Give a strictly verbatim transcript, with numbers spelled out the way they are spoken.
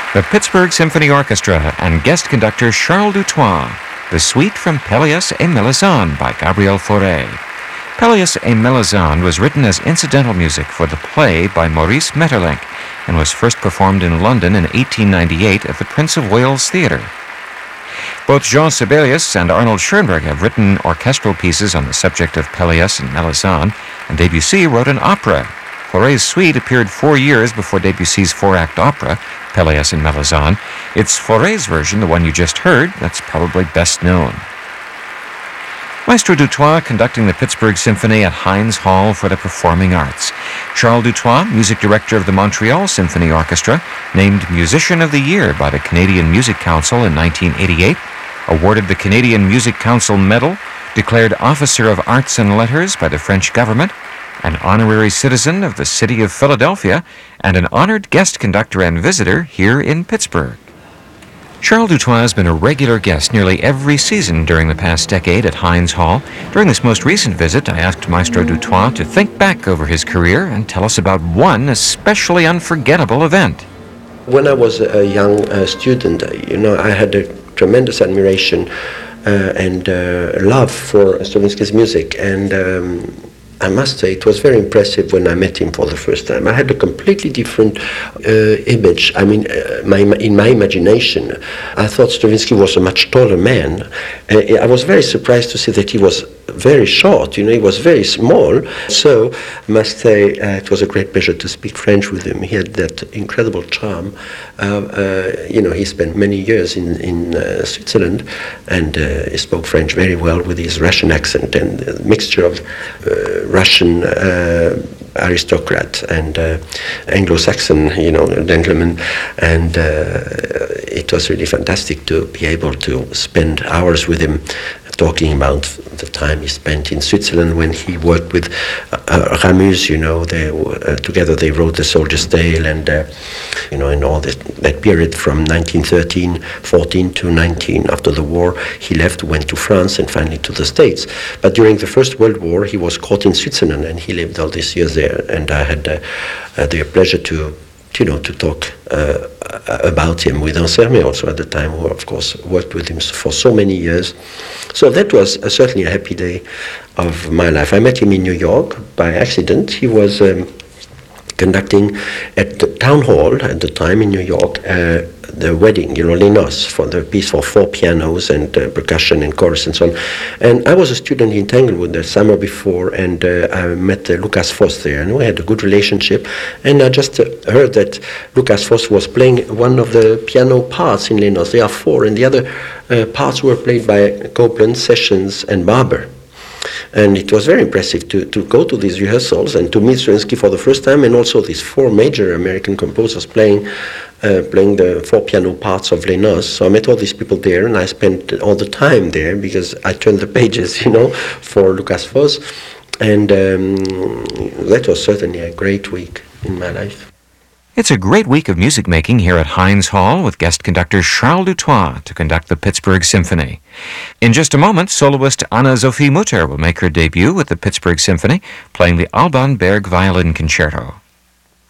The Pittsburgh Symphony Orchestra and guest conductor Charles Dutoit, the suite from Pelléas et Melisande by Gabriel Fauré. Pelléas et Melisande was written as incidental music for the play by Maurice Maeterlinck and was first performed in London in eighteen ninety-eight at the Prince of Wales Theatre. Both Jean Sibelius and Arnold Schoenberg have written orchestral pieces on the subject of Pelléas and Melisande, and Debussy wrote an opera. Fauré's suite appeared four years before Debussy's four-act opera, Pelléas and Melisande. It's Fauré's version, the one you just heard, that's probably best known. Maestro Dutoit conducting the Pittsburgh Symphony at Heinz Hall for the Performing Arts. Charles Dutoit, music director of the Montreal Symphony Orchestra, named Musician of the Year by the Canadian Music Council in nineteen eighty-eight, awarded the Canadian Music Council Medal, declared Officer of Arts and Letters by the French government, an honorary citizen of the city of Philadelphia, and an honored guest conductor and visitor here in Pittsburgh. Charles Dutoit has been a regular guest nearly every season during the past decade at Heinz Hall. During this most recent visit, I asked Maestro Dutoit to think back over his career and tell us about one especially unforgettable event. When I was a young uh, student, you know, I had a tremendous admiration uh, and uh, love for Stravinsky's music, and um, I must say it was very impressive when I met him for the first time. I had a completely different uh, image. I mean, uh, my, in my imagination, I thought Stravinsky was a much taller man. Uh, I was very surprised to see that he was very short, you know, he was very small. So I must say uh, it was a great pleasure to speak French with him. He had that incredible charm. Uh, uh, you know, he spent many years in, in uh, Switzerland, and uh, he spoke French very well with his Russian accent and a mixture of uh, Russian uh, aristocrat and uh, Anglo-Saxon, you know, gentleman, and uh, it was really fantastic to be able to spend hours with him talking about the time he spent in Switzerland when he worked with uh, Ramus. You know, they uh, together they wrote The Soldier's Tale, and uh, you know, in all that, that period from nineteen thirteen, fourteen to nineteen, after the war, he left, went to France, and finally to the States. But during the First World War, he was caught in Switzerland, and he lived all these years there. And I had uh, uh, the pleasure to, you know, to talk uh, about him with Ansermet also at the time, who of course worked with him for so many years. So that was uh, certainly a happy day of my life. I met him in New York by accident. He was um, conducting at the town hall at the time in New York uh, the wedding, you know, Les Noces, for the piece for four pianos and uh, percussion and chorus and so on. And I was a student in Tanglewood the summer before, and uh, I met uh, Lucas Foss there, and we had a good relationship. And I just uh, heard that Lucas Foss was playing one of the piano parts in Les Noces. There are four, and the other uh, parts were played by Copland, Sessions, and Barber. And it was very impressive to, to go to these rehearsals and to meet Stravinsky for the first time, and also these four major American composers playing uh, playing the four piano parts of Les Noces. So I met all these people there, and I spent all the time there because I turned the pages, you know, for Lucas Foss. And um, that was certainly a great week in my life. It's a great week of music making here at Heinz Hall with guest conductor Charles Dutoit to conduct the Pittsburgh Symphony. In just a moment, soloist Anna-Sophie Mutter will make her debut with the Pittsburgh Symphony, playing the Alban Berg Violin Concerto.